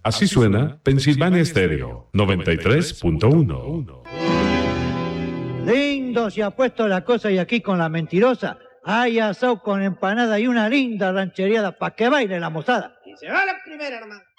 Así suena Pensilvania Stereo 93.1. Lindo se ha puesto la cosa y aquí con la mentirosa. Hay asado con empanada y una linda ranchereada para que baile la mozada. Y se va la primera, hermano.